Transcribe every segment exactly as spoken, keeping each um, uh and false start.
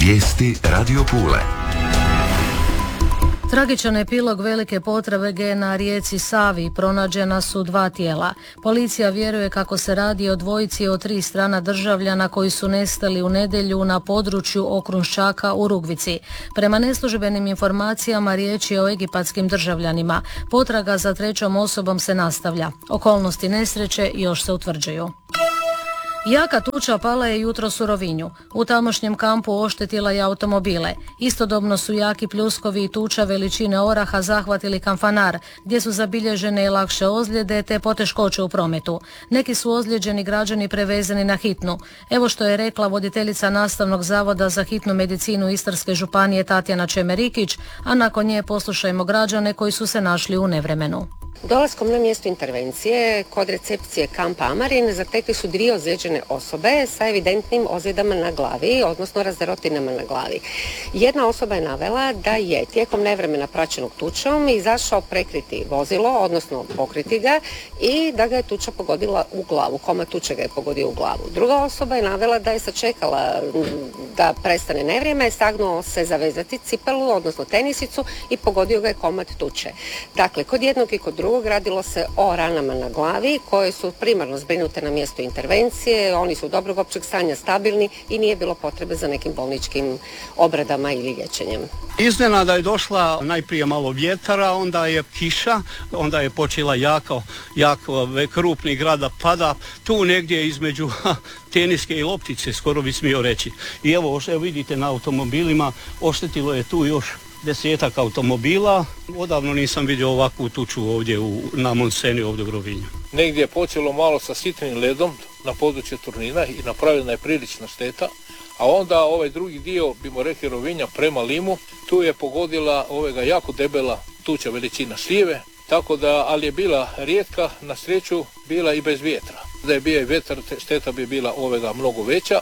Vijesti Radio Pule. Tragičan epilog velike potrage na rijeci Savi. Pronađena su dva tijela. Policija vjeruje kako se radi o dvojici od tri strana državljana koji su nestali u nedjelju na području Okrunščaka u Rugvici. Prema neslužbenim informacijama riječ je o egipatskim državljanima. Potraga za trećom osobom se nastavlja. Okolnosti nesreće još se utvrđuju. Jaka tuča pala je jutros u Rovinju. U tamošnjem kampu oštetila je automobile. Istodobno su jaki pljuskovi i tuča veličine oraha zahvatili Kanfanar, gdje su zabilježene i lakše ozljede te poteškoće u prometu. Neki su ozlijeđeni građani prevezeni na hitnu. Evo što je rekla voditeljica Nastavnog zavoda za hitnu medicinu Istarske županije Tatjana Čemerikić, a nakon nje poslušajmo građane koji su se našli u nevremenu. Dolaskom na mjesto intervencije kod recepcije kampa Amarin zatekli su dvije ozlijeđene osobe sa evidentnim ozljedama na glavi, odnosno razdarotinama na glavi. Jedna osoba je navela da je tijekom nevremena praćenog tučom izašao prekriti vozilo, odnosno pokriti ga, i da ga je tuča pogodila u glavu. Komad tuče ga je pogodio u glavu. Druga osoba je navela da je sačekala da prestane nevrijeme, sagnuo se zavezati cipelu, odnosno tenisicu, i pogodio ga je komad tuče. Dakle, kod jednog i kod drugog radilo se o ranama na glavi koje su primarno zbrinute na mjestu intervencije. Oni su dobrog općeg stanja, stabilni i nije bilo potrebe za nekim bolničkim obradama ili liječenjem. Iznenada je došla najprije malo vjetara, onda je kiša, onda je počela jako, jako krupni grada pada, tu negdje između ha, teniske i loptice, skoro bi smio reći. I evo, evo vidite na automobilima, oštetilo je tu još desetak automobila. Odavno nisam vidio ovakvu tuču ovdje u, na Monseni, ovdje u Rovinju. Negdje je počelo malo sa sitnim ledom na području Turnina i napravljena je prilična šteta, a onda ovaj drugi dio, bimo rekli Rovinja prema Limu, tu je pogodila ovega jako debela tuča veličina šljive, tako da, ali je bila rijetka, na sreću bila i bez vjetra. Da je bio i vjetar, šteta bi bila ovega mnogo veća.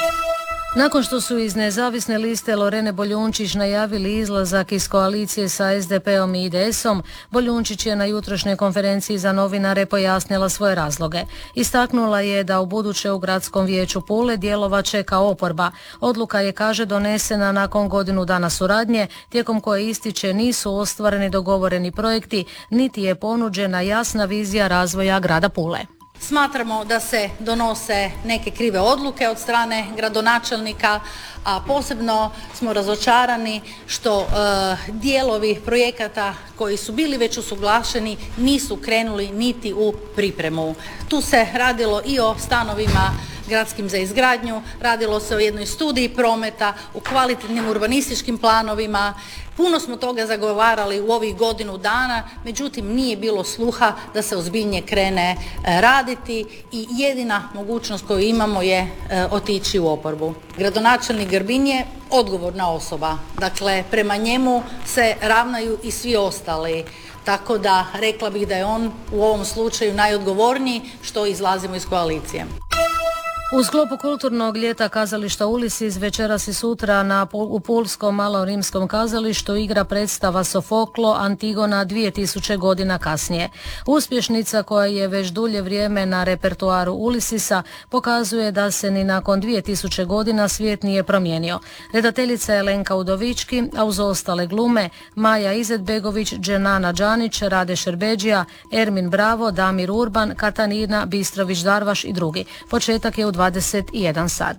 Nakon što su iz nezavisne liste Lorene Boljunčić najavili izlazak iz koalicije sa es de pe om i i de esom, Boljunčić je na jutrošnjoj konferenciji za novinare pojasnila svoje razloge. Istaknula je da u buduće u Gradskom vijeću Pule djelovaće kao oporba. Odluka je, kaže, donesena nakon godinu dana suradnje, tijekom koje ističe nisu ostvareni dogovoreni projekti, niti je ponuđena jasna vizija razvoja grada Pule. Smatramo da se donose neke krive odluke od strane gradonačelnika, a posebno smo razočarani što e, dijelovi projekata koji su bili već usuglašeni nisu krenuli niti u pripremu. Tu se radilo i o stanovima gradskim za izgradnju, radilo se o jednoj studiji prometa, u kvalitetnim urbanističkim planovima. Puno smo toga zagovarali u ovih godinu dana, međutim nije bilo sluha da se ozbiljnije krene raditi i jedina mogućnost koju imamo je otići u oporbu. Gradonačelnik Grbin je odgovorna osoba, dakle prema njemu se ravnaju i svi ostali. Tako da rekla bih da je on u ovom slučaju najodgovorniji što izlazimo iz koalicije. U sklopu kulturnog ljeta kazališta Ulisis večeras i sutra na, u Pulskom malorimskom kazalištu igra predstava Sofoklo Antigona dvije tisuće godina kasnije. Uspješnica koja je već dulje vrijeme na repertoaru Ulisisa pokazuje da se ni nakon dvije tisuće godina svijet nije promijenio. Redateljica je Lenka Udovički, a uz ostale glume Maja Izetbegović, Dženana Đanić, Rade Šerbeđija, Ermin Bravo, Damir Urban, Katarina Bistrović-Darvaš i drugi. Početak je u dvadeset jedan sat.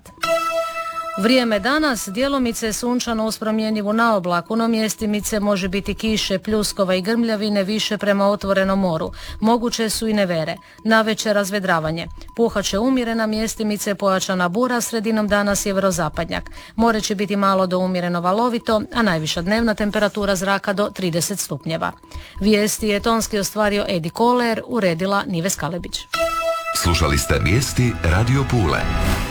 Vrijeme danas, djelomice sunčano uz promjenjivu na oblaku, no mjestimice može biti kiše, pljuskova i grmljavine više prema otvorenom moru. Moguće su i nevere. Navečer razvedravanje. Puhat će umjerena mjestimice, pojačana bura, sredinom dana sjeverozapadnjak. More će biti malo do umjereno valovito, a najviša dnevna temperatura zraka do trideset stupnjeva. Vijesti je tonski ostvario Edi Koler, uredila Nives Kalebić. Slušali ste vijesti Radio Pule.